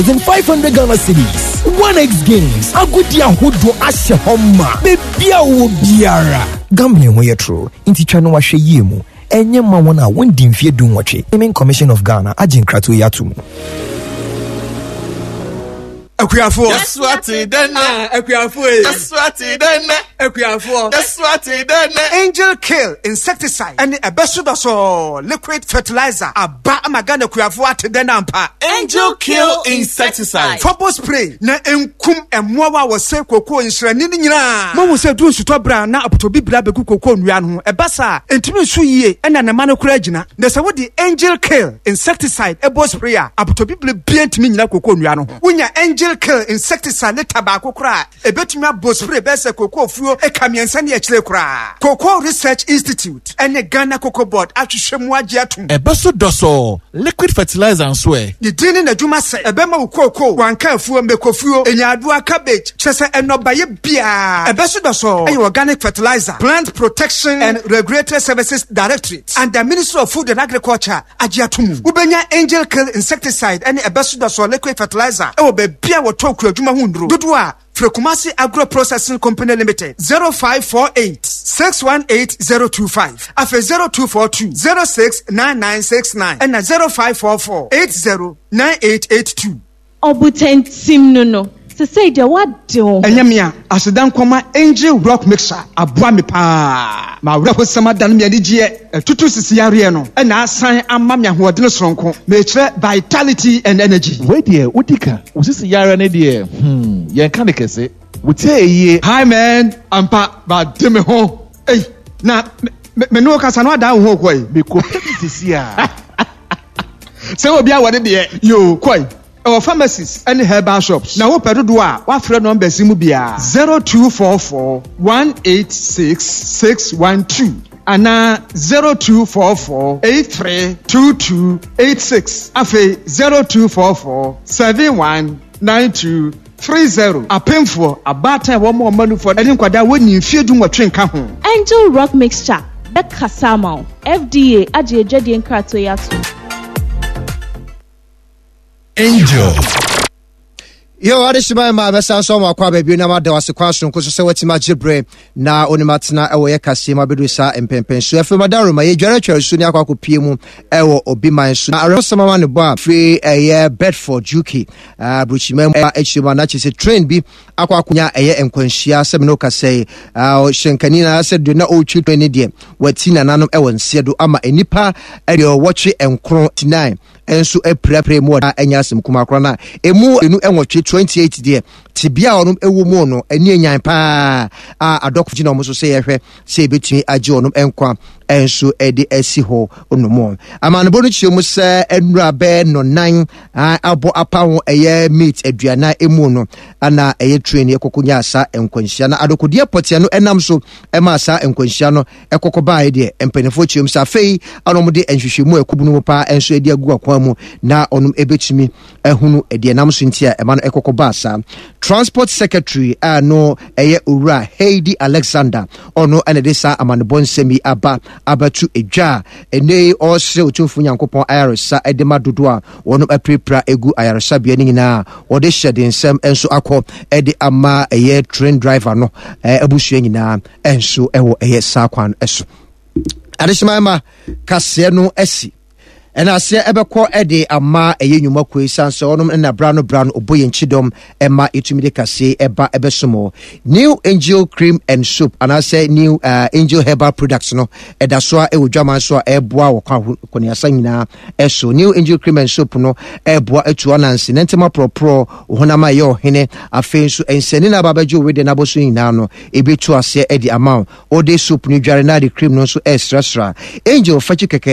500 Ghana cedis. 1x games. Agudia Hudo Ashe Homa. Bebia wo biara. Gambling we true. Inti chano wa she yemu. Enye ma wana wendi mfie du nwache. Gaming Commission of Ghana ajin kratu yatumu. Ekuafo. That's what it done. Ekuafo. That's what it done. Ekuafo. That's what it done. Angel Kill insecticide and a besudaso liquid fertilizer. Aba amagana ekuafo atedena ampa. Angel Kill insecticide. Fobo spray na enkum emwa wa se koko nsra ni nyina. Mo se du nsuto bra na apotobi bra beku koko nua no. Ebasa entimi nsu yie ena na mano kura gina. Na se wo di Angel Kill insecticide ebo spray a apotobi bra bia entimi nyina koko nua no. Wonya Angel Kill insecticide tabako kura ebetumi abo spray bese koko fuo ekamiensa ne akire kura. Cocoa Research Institute and Ghana Cocoa Board atwhwemu agye atum. Ebeso doso liquid fertilizer nswe. Di dini na dwuma se ebema wo cocoa wanka afuo mekofuo enyaadua cabbage chese enobaye bia. Ebeso doso ayi organic fertilizer Plant Protection and Regulatory Services Directorate and the Ministry of Food and Agriculture agye atum. Ubenya Angel Kill insecticide and ebeso doso liquid fertilizer e wo be bia wo toku adwuma hundro dodo a Frekumasi Agro Processing Company Limited 0548 618025 afe 0242 069969 and 0544 809882. Obutentim no se say de wado Enyamia asedan koma Angel Rock Mixer aboa me pa ma wrako sama dan me adigye tutu sisi yare no na asan amma me hoodene soronko me kire vitality and energy. Wait there udika usisi yare ne de yen kan de kese wutie hi man ampa ba de me ho ei na me no kasa no ada ho koi me ko sisi a se obi awode de yo koi our pharmacies and herbal shops. Now, what do wa friend number Simubia 0244 186 612 and 0244 832286. Afe 0244 719230. A painful a batter one more money for any quada when you feel doing what train come. Angel Rock Mixture Becca Samo FDA Aje Jadi and Kratoyatu. Angel. Yo, adishima ma besa so ma kwa baby na ma da wase kwa sonko so se watima gibre na onimatena ewo ye kase ma bedu sa empempen so efe madaro ma ye dware twa su ni akwa kopie mu ewo obi man so na arosama ma ne bo a free eye Bedford UK bruchima echima na chese train bi akwa akunya eye enkwanhia se me no kase shenkani na se do na o twi train de wati na nanom ewo nsiedo ama enipa ede o watche enkron 9 enso eprepre mu da enya asem kuma akra na emu enu enwotwe 28 de tibia onum ewu mu no eni enyan pa adoko gina omo so se yehwe se betumi age onum enkwa enso ede asi ho onumo amanbo no chiemu se enura be no 9 abo apa ho eye meat aduana emu no ana eye train ekokonya asa enkwanhia na adokodi apotia no enam so ema asa enkwanhia no ekokoba ide empenefo chiemu sa fei anomde enhwehwemu ekubunu pa enso ede agu akwa mu na onum ebetumi ehunu ede nam so ntia ema no ekokoba asa. Transport Secretary no eye ura Heidi Alexander ono ene desa amanebon semi abatu edwa ene ose otumfu nyankopon ayaresa edema dodo a wono aprepra egu ayaresa bia nyina wode hyede nsem enso akọ ede ama eye train driver no abusua nyina enso ewo eye sakwan eso adishima kase no esi ena se ebekọ ede ama eye nyuma kwesanse onum na brano oboye nchidom ema etumi de kase eba ebesomo New Angel Cream and Soap and say New Angel Herbal Products no edaso e wodwaman so eboa wokoni asanyina eso New Angel Cream and Soap no eboa etu anansi nentema propro honama ye ohene afenso enseni na babajo wede na boso nyina no ebetu ase ede ama ode soap ni dware na de cream no so extra Angel fachi keke